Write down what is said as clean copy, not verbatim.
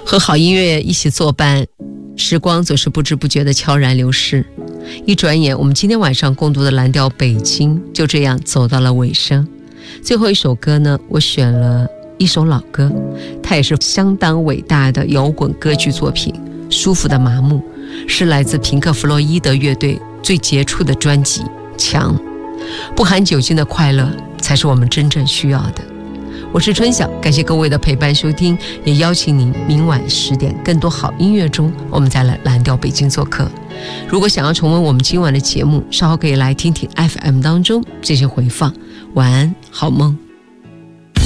和好音乐一起作伴，时光总是不知不觉地悄然流逝。一转眼，我们今天晚上共读的蓝调北京就这样走到了尾声。最后一首歌呢，我选了一首老歌，它也是相当伟大的摇滚歌剧作品《舒服的麻木》，是来自平克·弗洛伊德乐队最杰出的专辑《墙》。不含酒精的快乐才是我们真正需要的。我是春晓，感谢各位的陪伴收听，也邀请您明晚10点更多好音乐中，我们再来蓝调北京做客。如果想要重温我们今晚的节目，稍后可以来听听 FM 当中这些回放。晚安，好梦。